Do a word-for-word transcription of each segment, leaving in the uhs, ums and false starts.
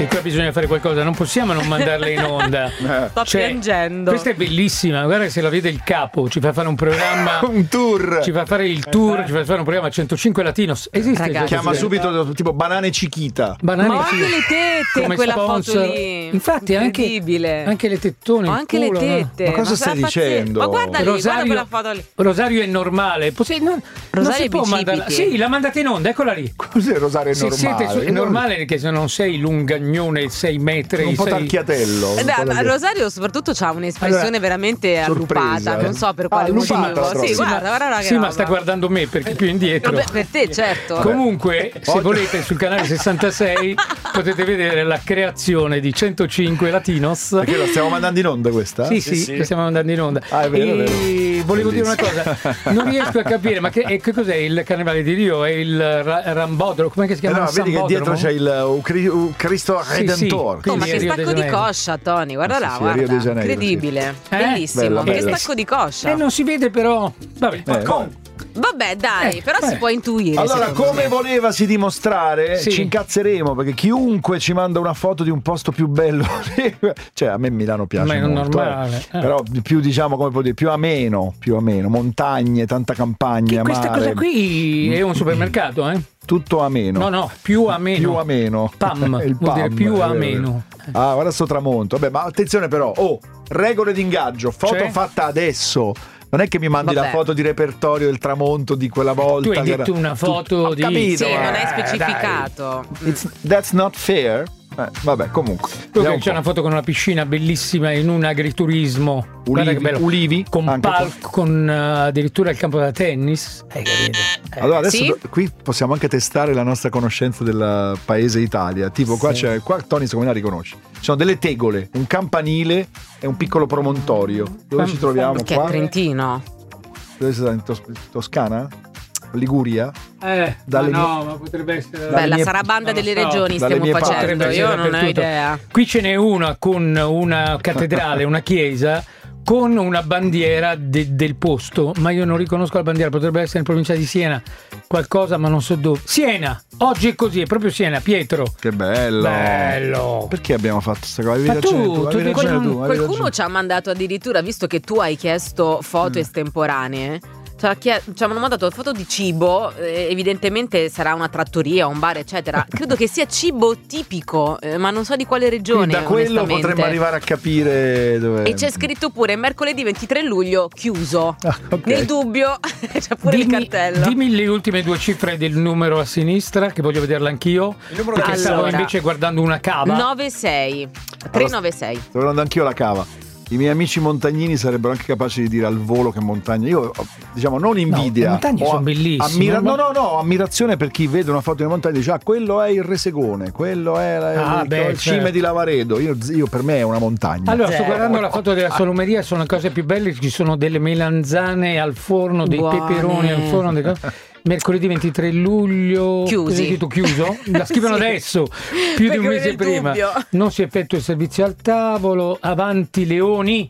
qua bisogna fare qualcosa, non possiamo non mandarle in onda. Sto Cioè, piangendo. Questa è bellissima, guarda che se la vede il capo, ci fa fare un programma, un tour, ci fa fare il tour, ci fa fare un programma centocinque Latinos. Esiste? Ragazzi, chiama subito tipo Banane Chiquita. Banane Ma Chiquita. anche le tette, Come quella sponsor. foto lì. Infatti anche, Incredibile. anche le tettone, Ho il anche culo, le no? tette. Ma cosa stai sarà pazzesco. dicendo? Ma guarda lì, guarda Rosario, quella foto lì. Rosario è normale. Possi- non, non Rosario si può bicipiti. mandarla. Sì, la mandate in onda, eccola lì. Cos'è Rosario è Se normale? siete su- è normale perché se non sei lungagnone sei metri, Un po' sei... tarchiatello. Eh un beh, po' ma da- Rosario soprattutto ha un'espressione Allora, veramente sorpresa, allupata, eh. non so per Ah, quale allupata, motivo. proprio. Sì, Sì, guarda, ma, guarda, sì, roba. ma sta guardando me perché più indietro. Vabbè, per te, certo. Comunque, se Oggi- volete, sul canale sessantasei potete vedere la creazione di centocinque Latinos. Perché la stiamo mandando in onda questa? Sì, sì, la stiamo andando in onda. Ah, è vero, e è vero. volevo dire una Bellissimo. cosa, non riesco a capire, ma che, e che cos'è il Carnevale di Rio? È il ra- Rambodromo? Come si Eh chiama? no, vedi che dietro c'è il uh, Cri- uh, Cristo Sì, Redentor. sì. Oh, ma Quindi che Rio stacco de di Janeiro. coscia, Tony, guarda là, sì, guarda. Rio de Janeiro, Incredibile, sì. bellissimo. Bella, Che bella. stacco di coscia. E non si vede però. Vabbè. Eh, Vabbè, dai, Eh, però si eh. può intuire. Allora, secondo come me. volevasi dimostrare, Sì. ci incazzeremo perché chiunque ci manda una foto di un posto più bello, cioè a me Milano piace Ma è molto, normale, eh. eh. però più diciamo come può dire, più ameno, più ameno, montagne, tanta campagna, Questa mare, cosa qui è un supermercato, eh? tutto ameno. No, no, più ameno. Più ameno. Pam, Il vuol dire Pam, più è vero. ameno. Ah, guarda sto tramonto. Vabbè, ma attenzione però, oh, regole di ingaggio, foto Cioè? fatta adesso. Non è che mi mandi Vabbè. la foto di repertorio del tramonto di quella volta. Tu hai che detto era- una foto Ho di- capito, Sì, ma- non è Eh, specificato. It's- that's not fair. Eh, vabbè, comunque. Poi Vediamo un c'è po'. una foto con una piscina bellissima in un agriturismo. Guarda che Ulivi, bello. ulivi, Con anche palco, con uh, addirittura il campo da tennis. Hai capito? Eh. Allora adesso Sì? do- qui possiamo anche testare la nostra conoscenza del paese Italia. Tipo qua Sì. c'è, qua Tony secondo me la riconosci. Ci sono delle tegole, un campanile e un piccolo promontorio. Dove Ma- ci troviamo Che è qua? Trentino. Dove sei in Tos- Toscana? Liguria? Eh, Dalle ma no, mie- ma potrebbe essere. Dalle Beh, la mie- sarabanda non lo delle so. regioni Dalle stiamo mie parti. facendo. Potrebbe Io essere non ho dappertutto. idea. Qui ce n'è una con una cattedrale, una chiesa con una bandiera de- del posto, ma io non riconosco la bandiera, potrebbe essere in provincia di Siena, qualcosa ma non so dove. Siena, oggi è così, è proprio Siena, Pietro. Che bello. Bello. Perché abbiamo fatto questa cosa? Avevi Ma tu- ragione tu, tu avevi dici- ragione tu, avevi Qualcuno ragione. ci ha mandato addirittura, visto che tu hai chiesto foto estemporanee, ci ha chie- ci hanno mandato foto di cibo, eh, evidentemente sarà una trattoria, un bar, eccetera. Credo che sia cibo tipico, eh, ma non so di quale regione. Quindi da quello onestamente. potremmo arrivare a capire dove. E c'è scritto pure mercoledì ventitré luglio chiuso. Ah, ok. Nel dubbio c'è pure il cartello. dimmi le ultime due cifre del numero a sinistra, che voglio vederla anch'io. Il numero Perché del- stavo Allora. invece guardando una cava. nove sei tre nove sei. Sto guardando anch'io la cava. I miei amici montagnini sarebbero anche capaci di dire al volo che montagna. Io, diciamo, non invidia. le montagne ho sono bellissime. ammira- Ma- no, no, no, ho ammirazione per chi vede una foto di montagna e dice: ah, quello è il Resegone, quello è la, Ah, il, beh, il cime certo. di Lavaredo. Io, io per me è una montagna. Allora, sto Zero. guardando la foto della salumeria, sono le cose più belle, ci sono delle melanzane al forno, dei Buone. peperoni al forno, dei cose. Mercoledì ventitré luglio Chiusi. Hai detto chiuso? La scrivono Sì. adesso, più di un Perché mese nel prima. dubbio. Non si effettua il servizio al tavolo, avanti leoni.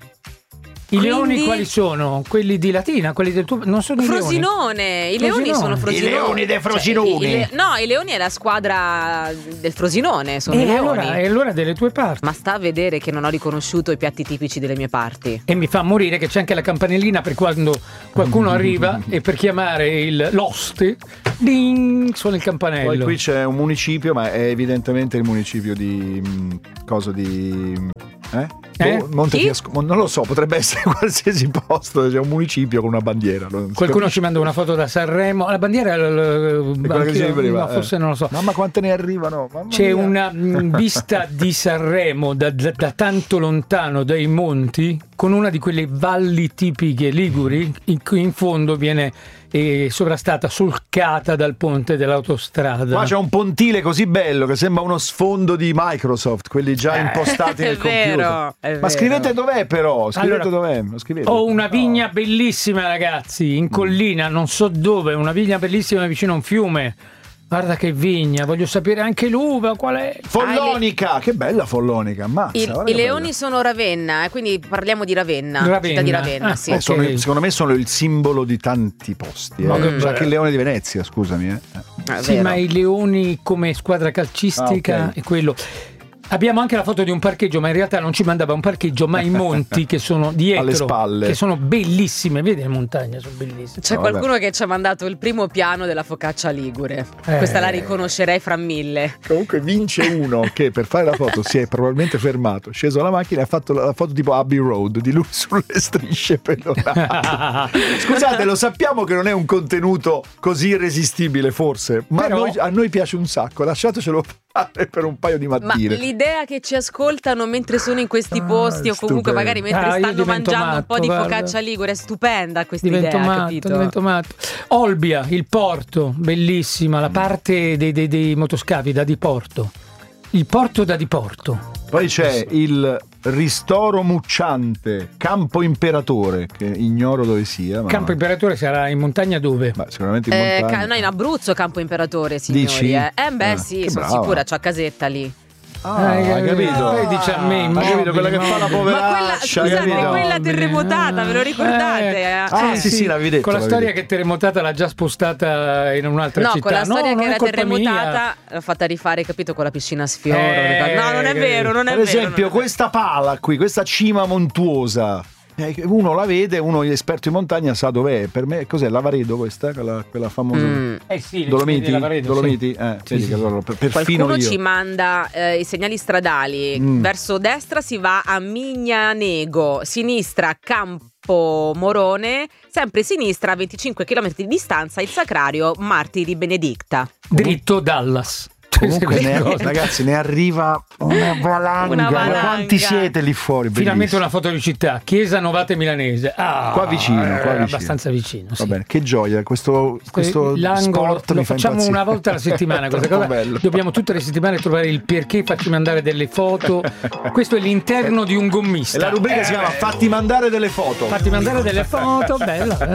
I Quindi? leoni quali sono? Quelli di Latina, quelli del tuo... Non sono i leoni. Frosinone, i leoni Frosinone. sono I Frosinone. leoni dei Cioè, Frosinoni. i- i le- no, i leoni è la squadra del Frosinone, sono i E leoni. allora, e allora delle tue parti. Ma sta a vedere che non ho riconosciuto i piatti tipici delle mie parti. E mi fa morire che c'è anche la campanellina per quando qualcuno arriva e per chiamare il l'oste, ding, suona il campanello. Poi qui c'è un municipio, ma è evidentemente il municipio di mh, cosa di eh? Eh? Boh, Montefiasco, Mon- non lo so, potrebbe essere qualsiasi posto, c'è un municipio con una bandiera. non si Qualcuno capisce. ci manda una foto da Sanremo. La bandiera l- l- È quella che anch'io- si prima, no, forse eh. non lo so. Mamma quante ne arrivano, mamma C'è mia. una mh, vista di Sanremo da, da- da tanto lontano dai monti, con una di quelle valli tipiche liguri in cui in fondo viene eh, sovrastata, solcata dal ponte dell'autostrada. Qua c'è un pontile così bello che sembra uno sfondo di Microsoft, quelli già impostati È nel vero, computer. è Ma vero. scrivete dov'è però, scrivete Allora, dov'è, lo scrivete. Ho una vigna bellissima, ragazzi, in collina, non so dove, una vigna bellissima vicino a un fiume. Guarda che vigna, voglio sapere anche l'uva, qual è? Follonica, che bella Follonica, ammazza. I, guarda i che leoni bella. sono Ravenna, eh, quindi parliamo di Ravenna, Ravenna. città di Ravenna, Ah, sì. Eh, sono- ok. secondo me sono il simbolo di tanti posti. Eh. Ma che C'è bello. anche il leone di Venezia, scusami. Eh. È Sì, vero. ma i leoni come squadra calcistica Ah, ok. è quello. Abbiamo anche la foto di un parcheggio, ma in realtà non ci mandava un parcheggio, ma i monti che sono dietro, alle spalle, che sono bellissime. Vedi le montagne, sono bellissime. C'è no, qualcuno vabbè. che ci ha mandato il primo piano della focaccia ligure. Eh. Questa la riconoscerei fra mille. Comunque vince uno che per fare la foto si è probabilmente fermato, sceso alla macchina e ha fatto la foto tipo Abbey Road di lui sulle strisce pedonali. Scusate, lo sappiamo che non è un contenuto così irresistibile forse, ma Però... noi, a noi piace un sacco, lasciatecelo fare per un paio di Ma mattine. l'idea che ci ascoltano mentre sono in questi posti Ah, o comunque stupendo. magari mentre Ah, io stanno divento mangiando un matto, po' di guarda. focaccia ligure è stupenda questa Divento idea, matto, capito? divento matto. Olbia, il porto, bellissima, la parte dei, dei, dei motoscafi da Diporto. Il porto da Diporto. Poi c'è il Ristoro Mucciante, Campo Imperatore, che ignoro dove sia. Ma... Campo Imperatore sarà in montagna dove? Ma sicuramente in Eh, montagna. ca- no, in Abruzzo Campo Imperatore, signori. Dici? Eh, eh beh, Ah, sì, che sono brava. sicura, c'ho casetta lì. Ah, hai capito? Poi dice a me, Hai capito immobili, quella che fa la immobili. Ma quella, poveraccia, hai scusate, capito? quella terremotata, ve lo ricordate? Eh, Ah, sì, sì, l'avevi detto, con la l'avevi storia detto. che terremotata l'ha già spostata in un'altra No, città. con la storia non che è era colpa mia. terremotata l'ho fatta rifare, capito, con la piscina a sfioro. Eh, no, non è vero, non è Per vero. esempio, non è questa pala qui, questa cima montuosa, eh, uno la vede, uno esperto in montagna sa dov'è. Per me, cos'è? Lavaredo questa? Quella, quella famosa. Mm. Eh sì, le Dolomiti? di Lavaredo, Dolomiti? sì. Eh, Sì, vedi sì. che allora, per- perfino Qualcuno io. ci manda eh, i segnali stradali. Mm. Verso destra si va a Mignanego, sinistra Campo Morone, sempre sinistra a venticinque chilometri di distanza il Sacrario Martiri Benedicta. Dritto Dallas. Comunque, Queste ne, cose. ragazzi, ne arriva una valanga. Una valanga. Quanti siete lì fuori? Finalmente Bellissimo. una foto di città, Chiesa Novate Milanese. Ah, Qua vicino, qua eh, vicino. abbastanza vicino. Sì. Va bene, che gioia, questo, questo L'angolo sport lo mi fa facciamo impazzire. una volta alla settimana. Questa Troppo cosa. bello. Dobbiamo tutte le settimane trovare il perché farci mandare delle foto. Questo è l'interno di un gommista. E la rubrica si Eh, chiama Fatti mandare delle foto. Fatti mandare delle foto, bella.